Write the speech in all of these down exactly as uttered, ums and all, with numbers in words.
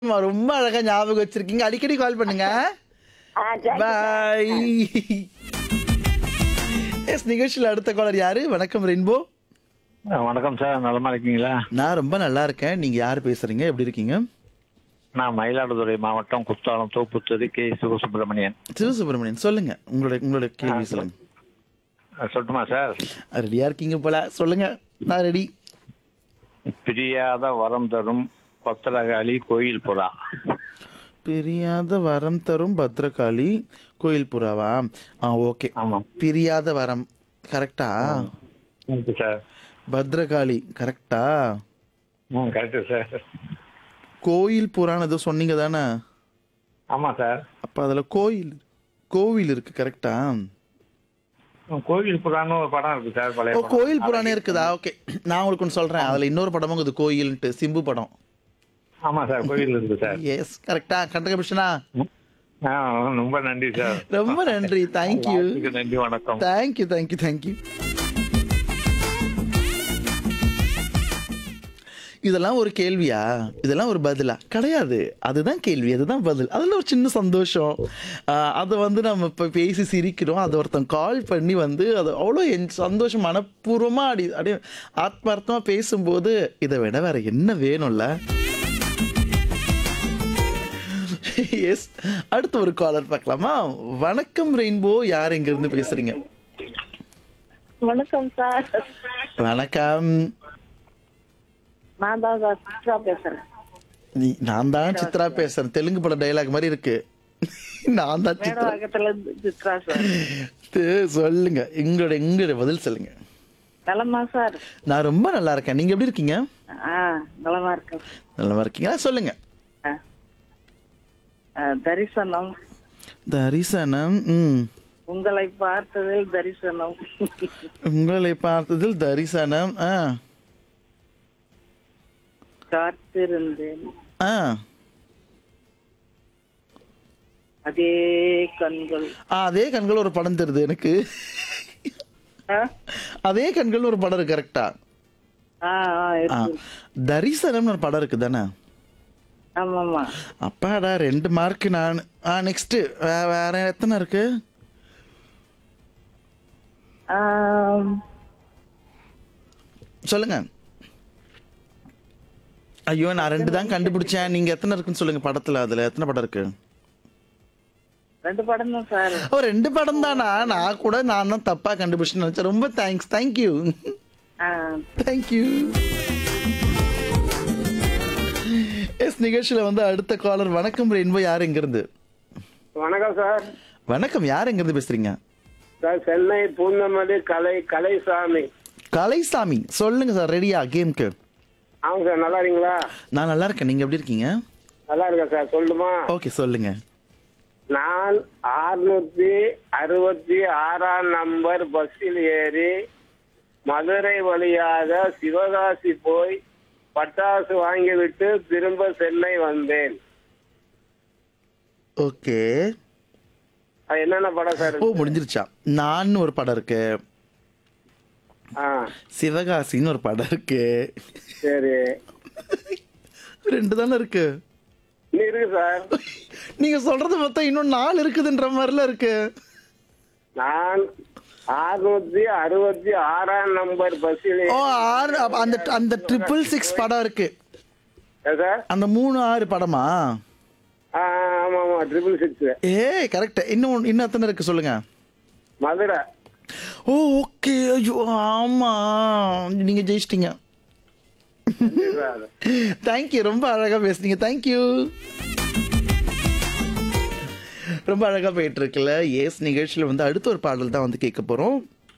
ஆமா, ரொம்ப அழகா ஞாபகம் வச்சிருக்கீங்க. அடிக்கடி கால் பண்ணுங்க. ஆ தேங்க்யூ சார். பாய். எஸ் நிகழ்ச்சியில் அடுத்த காலர் யாரு? வணக்கம் ரெயின்போ. ஆ, வணக்கம் சார், நலமா இருக்கீங்களா? நான் ரொம்ப நல்லா இருக்கேன். நீங்க யார் பேசுறீங்க? எப்படி இருக்கீங்க? நான் மயிலாடுதுறை மாவட்டம் குத்தாலம் தோப்புத்தூர் கே சிவசுப்பிரமணியன். சிவசுப்ரமணியன் சொல்லுங்க. உங்களோட உங்களோட கேள்வி சொல்லுங்க. ஆ, சொல்லட்டுமா சார்? ரெடியா இருக்கீங்க போல. சொல்லுங்க. நான் ரெடி. பிரியாத வரம் தரும் பத்திரகாளி கோயில் புறா. பிரியாத வரம் தரும் பத்ரகாளி கோயில் புறாவா? ஆ ஓகே. ஆமாம். பிரியாத வரம் கரெக்டா? Okay sir. பத்ரகாளி கரெக்டா? ம், கரெக்டு சார். கோயில் புறான்னு ஏதோ சொன்னீங்க தானே? ஆமாம் சார். அப்ப அதுல கோயில் கோவில் இருக்கு கரெக்டா? ம், கோயில் புறான்னு ஒரு படம் இருக்கு சார், பழைய ஓ படம். கோயில் புறானே இருக்குதா? ஓகே, நான் உங்களுக்கு ஒன்று சொல்றேன். அதுல இன்னொரு படமும் இருக்குது, கோயில்ன்ட்டு, சிம்பு படம். ஆமாம் சார், கோயில் இருக்கு சார். எஸ் கரெக்டா? கண்டகபிஷனா? ஆ, ரொம்ப நன்றி சார். ரொம்ப நன்றி. தேங்க்யூ வாய்ப்புக்கு நன்றி, வணக்கம். Thank you thank you thank you. இதெல்லாம் ஒரு கேள்வியா? இதெல்லாம் ஒரு பதிலா? கிடையாது. அதுதான் கேள்வி, அதுதான் பதில். அதில் ஒரு சின்ன சந்தோஷம். ஆஹ் அதை வந்து நம்ம இப்போ பேசி சிரிக்கிறோம். அதை ஒருத்தன் கால் பண்ணி வந்து அது அவ்வளோ என் சந்தோஷம் மனப்பூர்வமாக அடி அப்படியே ஆத்மார்த்தமாக பேசும்போது இதை விட வேற என்ன வேணும்ல? எஸ், அடுத்த ஒரு காலர் பார்க்கலாமா? வணக்கம் ரெயின்போ. யார் எங்கிருந்து பேசுறீங்க? வணக்கம் சார். வணக்கம். நான் தான் சார் சித்ரா பேசுறேன். நீ நான் தான் சித்ரா பேசுறேன். தெலுங்கு பட டைலாக் மாதிரி இருக்கு. நான் தான் சித்ரா. மேடவாக்கத்துல இருந்து சித்ரா சார். து, சொல்லுங்க. எங்களோட எங்களோட பதில் சொல்லுங்க. நலமா சார்? நான் ரொம்ப நல்லா இருக்கேன். நீங்க எப்படி இருக்கீங்க? ஆ நலமா இருக்கேன். நல்லா இருக்கீங்களா? சொல்லுங்க. ஆ. ஆ, தரிசனம். தரிசனம். ம் உங்களை பார்த்ததில் தரிசனம். உங்களை பார்த்ததில் தரிசனம். ஆ காத்திருந்தேன் ஆ அதே கண்கள். ஆ, அதே கண்கள் ஒரு படம் தெரியுது எனக்கு. ஆ? அதே கண்கள் ஒரு படம் இருக்கு கரெக்டா? ஆ ஆ, ஆ, இருக்கு. தரிசனம்னு ஒரு படம் இருக்கு தானே? ஆமாமா. அப்பாடா, ரெண்டு மார்க் நான். ஆ நெக்ஸ்ட் வேற எத்தனை இருக்கு? ஆம், சொல்லுங்க. ஐயோ, நான் ரெண்டு தான் கண்டுபிடிச்சேன். நீங்க எத்தனை இருக்குன்னு சொல்லுங்க. படத்துல அதுல எத்தனை படம் இருக்கு? ரெண்டு படம் தான் சார். ஓ, ரெண்டு படம் தானா? நான் கூட நான் தான் தப்பா கண்டுபிடிச்சேன்னு நினைச்சேன். ரொம்ப தேங்க்ஸ். தேங்க்யூ ஆ, தேங்க்யூ. எஸ் நிகழ்ச்சியில வந்து அடுத்த காலர். வணக்கம் ரெயின்போ. யார் எங்க இருந்து? வணக்கம் சார். வணக்கம். யார் எங்க இருந்து பேசுறீங்க? சார் சென்னை பூந்தமல்லி கலை கலைசாமி. கலைசாமி. சொல்லுங்க சார். ரெடியா கேம்க்கு? ஆமாம் சார், நல்லா இருக்கீங்களா? நான் நல்லா இருக்கேன். நீங்க எப்படி இருக்கீங்க? நல்லா இருக்கேன் சார். சொல்லுமா? ஓகே சொல்லுங்க. நான் அறுநூத்தி அறுபத்தி ஆறாம் நம்பர் பஸ்ஸில் ஏறி மதுரை வழியாக சிவகாசி போய் பட்டாசு வாங்கிவிட்டு திரும்ப சென்னை வந்தேன். ஓகே. அது என்னென்ன படம் சார்? ஓ, முடிஞ்சிருச்சா? நான் ஒரு படம் இருக்கு. ஆ சிவகாசின்னு ஒரு படம் இருக்கு. சரி, ரெண்டு தானே இருக்கு. இன்னும் இருக்கு சார். நீங்க சொல்றது மொத்தம் இன்னும் நாலு இருக்குதுன்ற மாதிரிலாம் இருக்கு. நான் அறுநூத்தி அறுபத்தி ஆறாம் நம்பர் பஸ்ஸில் ஓ, ஆறு. அப்ப அந்த அந்த ட்ரிபிள் சிக்ஸ் படம் இருக்கு. சார். அந்த மூணு ஆறு படமா? ஆ ஆமா ஆமா, ட்ரிபிள் சிக்ஸ். ஏ கரெக்ட். இன்னும் இன்னும் எத்தனை இருக்கு சொல்லுங்க. மதுரை. ஓ ஓகே. ஐயோ ஆமா, நீங்க ஜெயிச்சிட்டீங்க. தேங்க்யூ. ரொம்ப அழகா பேசுனீங்க. தேங்க்யூ. ரொம்ப அழகா போயிட்டு இருக்குல்ல. எஸ் நிகழ்ச்சியில வந்து அடுத்த ஒரு பாடல் தான் வந்து கேட்க போறோம்.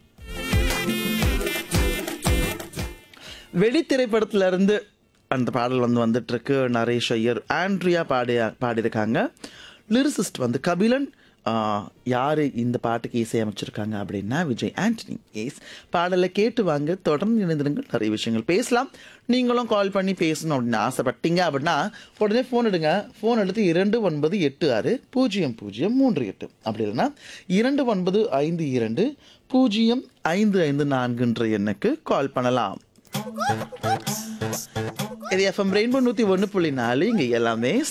வெளி திரைப்படத்துல இருந்து அந்த பாடல் வந்து வந்துட்டு இருக்கு. நரேஷ் ஐயர், ஆண்ட்ரியா பாடி பாடியிருக்காங்க. லிரிசிஸ்ட் வந்து கபிலன். யார் இந்த பாட்டுக்கு இசையமைச்சிருக்காங்க அப்படின்னா விஜய் ஆண்டனி. எஸ், பாடலை கேட்டு வாங்க. தொடர்ந்து இணைந்திருங்கள். நிறைய விஷயங்கள் பேசலாம். நீங்களும் கால் பண்ணி பேசணும் அப்படின்னு ஆசைப்பட்டீங்க அப்படின்னா உடனே ஃபோன் எடுங்க. ஃபோன் எடுத்து இரண்டு ஒன்பது எட்டு ஆறு பூஜ்ஜியம் பூஜ்ஜியம் மூன்று எட்டு, அப்படி இல்லைன்னா இரண்டு ஒன்பது ஐந்து இரண்டு பூஜ்ஜியம் ஐந்து ஐந்து நான்குன்ற எண்ணுக்கு கால் பண்ணலாம். இது எஃப்எம் ரெயின்போ நூற்றி ஒன்று புள்ளி நாலு. இங்கே எல்லாமே